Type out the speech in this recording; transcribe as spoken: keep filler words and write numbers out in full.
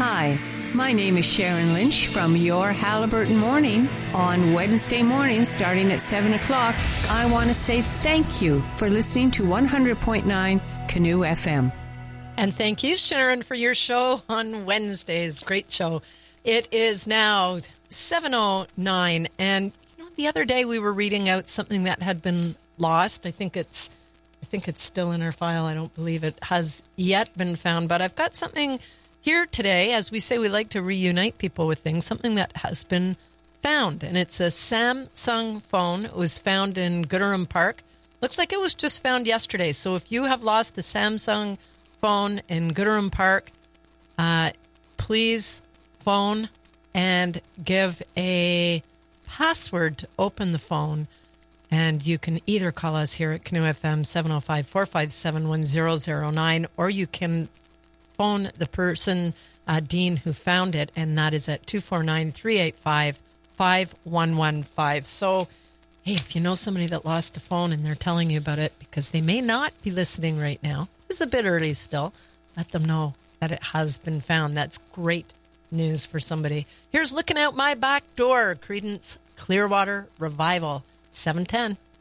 Hi, my name is Sharon Lynch from Your Halliburton Morning. On Wednesday morning, starting at seven o'clock, I want to say thank you for listening to one hundred point nine Canoe F M. And thank you, Sharon, for your show on Wednesdays. Great show. It is now seven oh nine, and you know, the other day we were reading out something that had been lost. I think it's I think it's still in our file. I don't believe it has yet been found, but I've got something here today. As we say, we like to reunite people with things, something that has been found, and it's a Samsung phone. It was found in Gooderham Park. Looks like it was just found yesterday. So if you have lost a Samsung phone in Gooderham Park, uh, please phone and give a password to open the phone. And you can either call us here at Canoe F M seven oh five, four five seven, one oh oh nine, or you can phone the person, uh, Dean, who found it, and that is at two four nine, three eight five, five one one five. So, hey, if you know somebody that lost a phone and they're telling you about it because they may not be listening right now, it's a bit early still, let them know that it has been found. That's great news for somebody. Here's Looking Out My Back Door, Creedence Clearwater Revival, seven ten.